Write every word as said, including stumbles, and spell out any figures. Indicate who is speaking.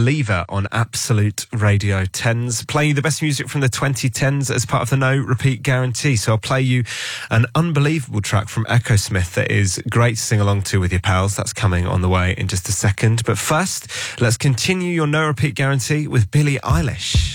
Speaker 1: Believer on Absolute Radio tens. Play you the best music from the twenty tens as part of the no repeat guarantee. So I'll play you an unbelievable track from Echo Smith that is great to sing along to with your pals. That's coming on the way in just a second. But first, let's continue your no repeat guarantee with Billie Eilish.